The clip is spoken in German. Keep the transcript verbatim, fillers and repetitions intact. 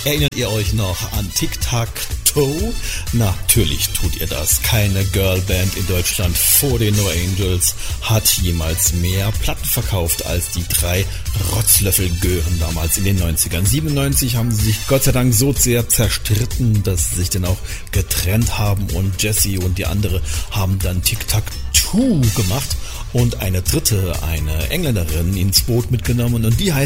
Erinnert ihr euch noch an Tic-Tac-Toe? Natürlich tut ihr das. Keine Girlband in Deutschland vor den No Angels hat jemals mehr Platten verkauft als die drei Rotzlöffel-Gören damals in den neunzigern. siebenundneunzig haben sie sich Gott sei Dank so sehr zerstritten, dass sie sich dann auch getrennt haben und Jessie und die andere haben dann Tic-Tac-Toe gemacht und eine dritte, eine Engländerin ins Boot mitgenommen und die heißt